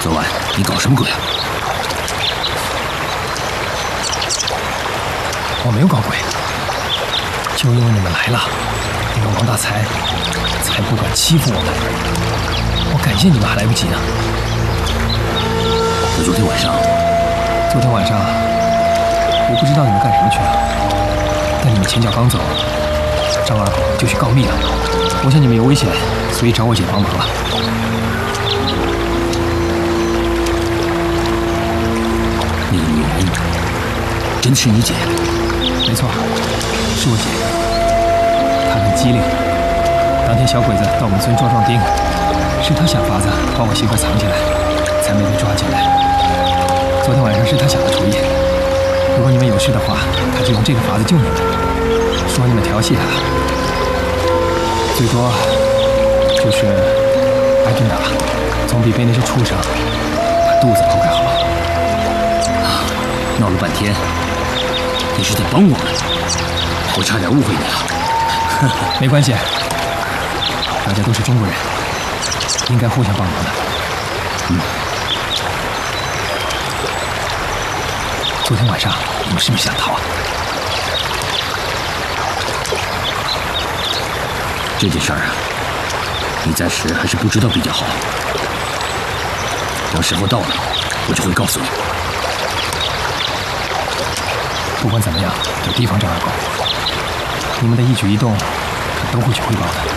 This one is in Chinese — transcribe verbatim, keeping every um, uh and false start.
昨晚你搞什么鬼啊？ 我没有搞鬼，就因为你们来了，那个王大才才不敢欺负我们。我感谢你们还来不及呢。 可昨天晚上， 昨天晚上我不知道你们干什么去了，但你们前脚刚走，张二狗就去告密了。我想你们有危险，所以找我姐帮忙了。 那个女人真的是你姐？ 没错，是我姐。她很机灵。当天小鬼子到我们村抓壮丁，是她想法子把我媳妇藏起来，才没被抓进来。昨天晚上是她想的主意。如果你们有事的话，她就用这个法子救你们，说你们调戏她，最多就是挨顿打，总比被那些畜生把肚子剖开好。 闹了半天，你是在帮我们，我差点误会你了。 没关系，大家都是中国人，应该互相帮忙的。 嗯。 昨天晚上你们是不是想逃啊？ 这件事儿啊，你暂时还是不知道比较好。等时候到了，我就会告诉你。 不管怎么样，得提防张二狗。你们的一举一动，他都会去汇报的。